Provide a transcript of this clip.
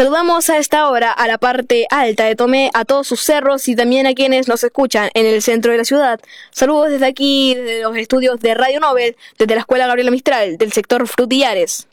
Saludamos a esta hora a la parte alta de Tomé, a todos sus cerros y también a quienes nos escuchan en el centro de la ciudad. Saludos desde aquí, desde los estudios de Radio Nobel, desde la Escuela Gabriela Mistral, del sector Frutillares.